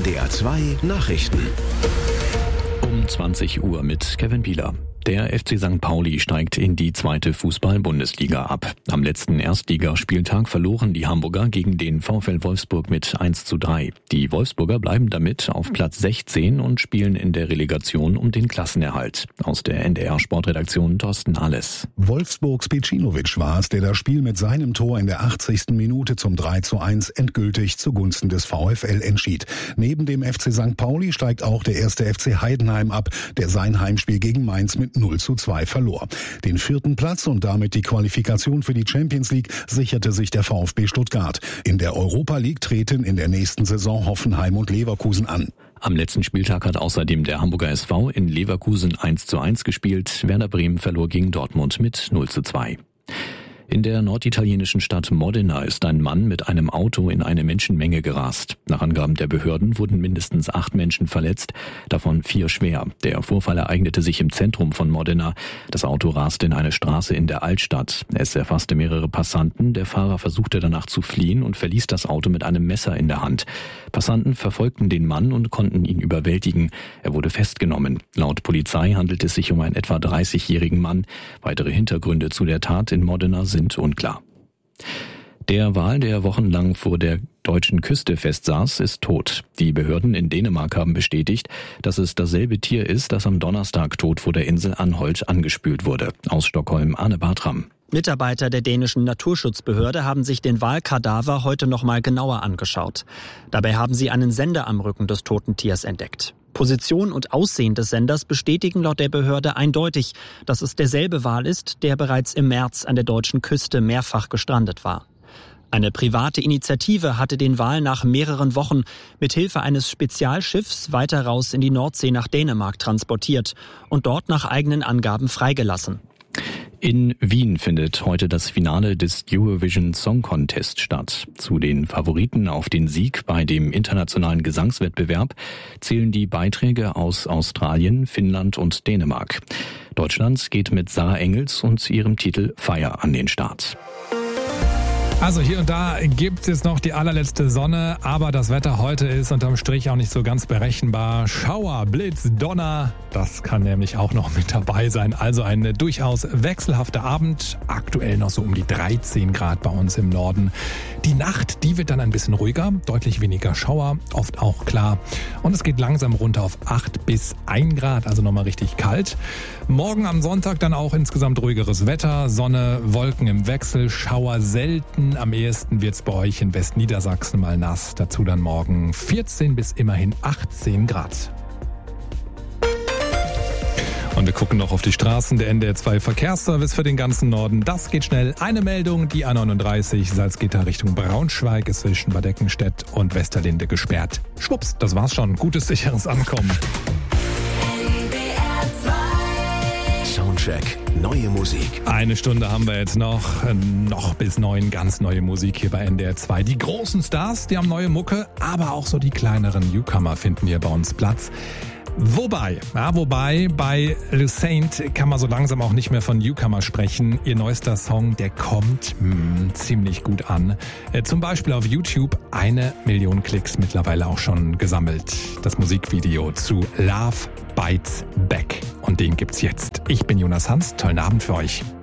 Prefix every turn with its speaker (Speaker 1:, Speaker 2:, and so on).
Speaker 1: NDR 2 Nachrichten.
Speaker 2: Um 20 Uhr mit Kevin Bieler. Der FC St. Pauli steigt in die 2. Fußball-Bundesliga ab. Am letzten Erstligaspieltag verloren die Hamburger gegen den VfL Wolfsburg mit 1:3. Die Wolfsburger bleiben damit auf Platz 16 und spielen in der Relegation um den Klassenerhalt. Aus der NDR-Sportredaktion Thorsten Alles.
Speaker 3: Wolfsburgs Pecinovic war es, der das Spiel mit seinem Tor in der 80. Minute zum 3:1 endgültig zugunsten des VfL entschied. Neben dem FC St. Pauli steigt auch der 1. FC Heidenheim ab, der sein Heimspiel gegen Mainz mit 0:2 verlor. Den 4. Platz und damit die Qualifikation für die Champions League sicherte sich der VfB Stuttgart. In der Europa League treten in der nächsten Saison Hoffenheim und Leverkusen an.
Speaker 2: Am letzten Spieltag hat außerdem der Hamburger SV in Leverkusen 1:1 gespielt. Werder Bremen verlor gegen Dortmund mit 0:2. In der norditalienischen Stadt Modena ist ein Mann mit einem Auto in eine Menschenmenge gerast. Nach Angaben der Behörden wurden mindestens 8 Menschen verletzt, davon 4 schwer. Der Vorfall ereignete sich im Zentrum von Modena. Das Auto raste in eine Straße in der Altstadt. Es erfasste mehrere Passanten. Der Fahrer versuchte danach zu fliehen und verließ das Auto mit einem Messer in der Hand. Passanten verfolgten den Mann und konnten ihn überwältigen. Er wurde festgenommen. Laut Polizei handelt es sich um einen etwa 30-jährigen Mann. Weitere Hintergründe zu der Tat in Modena sind unklar. Der Wal, der wochenlang vor der deutschen Küste festsaß, ist tot. Die Behörden in Dänemark haben bestätigt, dass es dasselbe Tier ist, das am Donnerstag tot vor der Insel Anholt angespült wurde. Aus Stockholm, Anne Bartram.
Speaker 4: Mitarbeiter der dänischen Naturschutzbehörde haben sich den Walkadaver heute noch mal genauer angeschaut. Dabei haben sie einen Sender am Rücken des toten Tiers entdeckt. Position und Aussehen des Senders bestätigen laut der Behörde eindeutig, dass es derselbe Wal ist, der bereits im März an der deutschen Küste mehrfach gestrandet war. Eine private Initiative hatte den Wal nach mehreren Wochen mit Hilfe eines Spezialschiffs weiter raus in die Nordsee nach Dänemark transportiert und dort nach eigenen Angaben freigelassen.
Speaker 2: In Wien findet heute das Finale des Eurovision Song Contest statt. Zu den Favoriten auf den Sieg bei dem internationalen Gesangswettbewerb zählen die Beiträge aus Australien, Finnland und Dänemark. Deutschland geht mit Sarah Engels und ihrem Titel Fire an den Start.
Speaker 5: Also hier und da gibt es jetzt noch die allerletzte Sonne, aber das Wetter heute ist unterm Strich auch nicht so ganz berechenbar. Schauer, Blitz, Donner, das kann nämlich auch noch mit dabei sein. Also ein durchaus wechselhafter Abend, aktuell noch so um die 13 Grad bei uns im Norden. Die Nacht, die wird dann ein bisschen ruhiger, deutlich weniger Schauer, oft auch klar. Und es geht langsam runter auf 8 bis 1 Grad, also nochmal richtig kalt. Morgen am Sonntag dann auch insgesamt ruhigeres Wetter, Sonne, Wolken im Wechsel, Schauer selten. Am ehesten wird's bei euch in Westniedersachsen mal nass. Dazu dann morgen 14 bis immerhin 18 Grad. Und wir gucken noch auf die Straßen. Der NDR 2 Verkehrsservice für den ganzen Norden. Das geht schnell. Eine Meldung, die A39 Salzgitter Richtung Braunschweig ist zwischen Bad Eckenstedt und Westerlinde gesperrt. Schwupps, das war's schon. Gutes, sicheres Ankommen.
Speaker 1: Soundcheck. Neue Musik.
Speaker 5: Eine Stunde haben wir jetzt noch bis 9 ganz neue Musik hier bei NDR 2. Die großen Stars, die haben neue Mucke, aber auch so die kleineren Newcomer finden hier bei uns Platz. Wobei, bei Le Saint kann man so langsam auch nicht mehr von Newcomer sprechen. Ihr neuester Song, der kommt ziemlich gut an. Zum Beispiel auf YouTube 1 Million Klicks mittlerweile auch schon gesammelt. Das Musikvideo zu Love Bites Back. Und den gibt's jetzt. Ich bin Jonas Hans, tollen Abend für euch.